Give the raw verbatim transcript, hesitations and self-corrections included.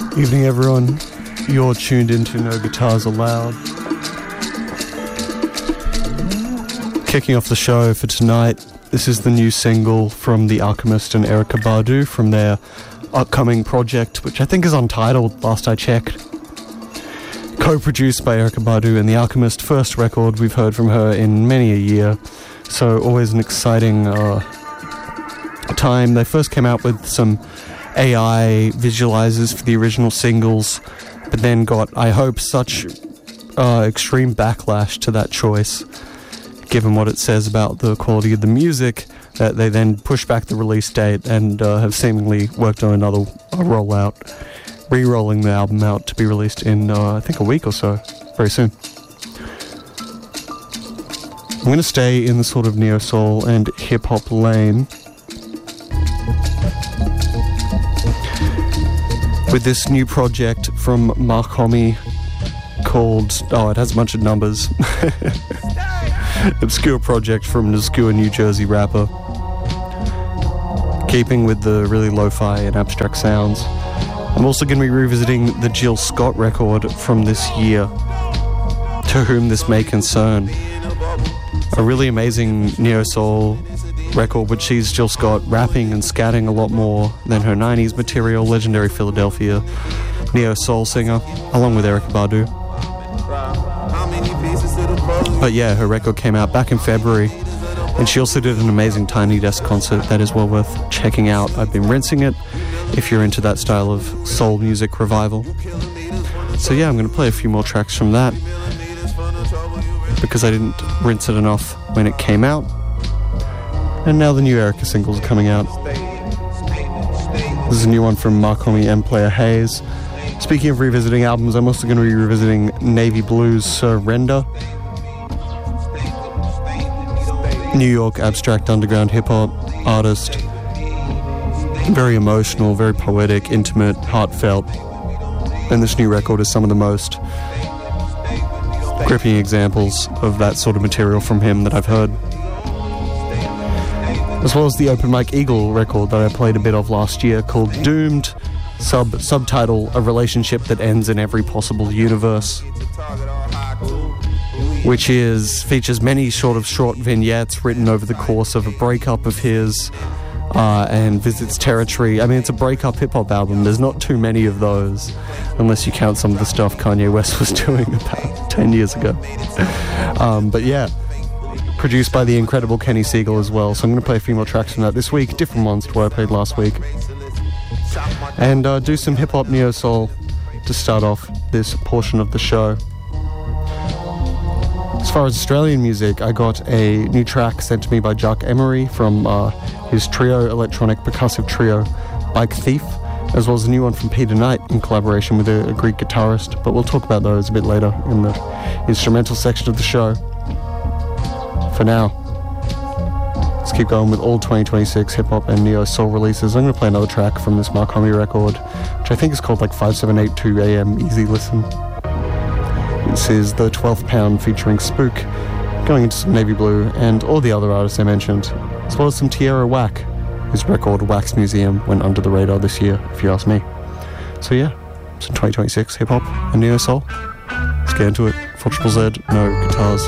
Evening, everyone. You're tuned into No Guitars Allowed. Kicking off the show for tonight, this is the new single from The Alchemist and Erykah Badu from their upcoming project, which I think is untitled, last I checked. Co-produced by Erykah Badu and The Alchemist, first record we've heard from her in many a year, so always an exciting uh, time. They first came out with some A I visualizers for the original singles, but then got, I hope, such uh, extreme backlash to that choice, given what it says about the quality of the music, that they then pushed back the release date and uh, have seemingly worked on another uh, rollout, re-rolling the album out to be released in, uh, I think, a week or so, very soon. I'm going to stay in the sort of neo-soul and hip-hop lane with this new project from Mark Homme called, oh, it has a bunch of numbers. Obscure project from an obscure New Jersey rapper. Keeping with the really lo-fi and abstract sounds. I'm also going to be revisiting the Jill Scott record from this year, To Whom This May Concern. A really amazing neo-soul record which sees Jill Scott rapping and scatting a lot more than her nineties material, legendary Philadelphia neo-soul singer, along with Erykah Badu. But yeah, her record came out back in February, and she also did an amazing Tiny Desk concert that is well worth checking out. I've been rinsing it if you're into that style of soul music revival. So yeah, I'm going to play a few more tracks from that, because I didn't rinse it enough when it came out. And now the new Erykah singles are coming out. This is a new one from Mark Homme and Player Hayes. Speaking of revisiting albums, I'm also going to be revisiting Navy Blues' Surrender. New York abstract underground hip-hop artist. Very emotional, very poetic, intimate, heartfelt. And this new record is some of the most gripping examples of that sort of material from him that I've heard. As well as the Open Mike Eagle record that I played a bit of last year called Doomed, sub subtitle, A Relationship That Ends in Every Possible Universe, which is features many sort of short vignettes written over the course of a breakup of his, uh, and visits territory. I mean, it's a breakup hip-hop album. There's not too many of those, unless you count some of the stuff Kanye West was doing about ten years ago. Um, but yeah, produced by the incredible Kenny Siegel as well. So I'm going to play a few more tracks from that this week, different ones to what I played last week. And uh, do some hip-hop neo-soul to start off this portion of the show. As far as Australian music, I got a new track sent to me by Jack Emery from uh, his trio, electronic percussive trio, Bike Thief, as well as a new one from Peter Knight in collaboration with a, a Greek guitarist, but we'll talk about those a bit later in the instrumental section of the show. For now, let's keep going with all twenty twenty-six hip-hop and neo-soul releases. I'm going to play another track from this Mark Homme record, which I think is called like five seven eight two A M Easy Listen. This is The twelfth Pound featuring Spook, going into some Navy Blue and all the other artists I mentioned, as well as some Tierra Whack, whose record Wax Museum went under the radar this year, if you ask me. So yeah, some twenty twenty-six hip-hop and neo-soul. Let's get into it. four Z Z, No Guitars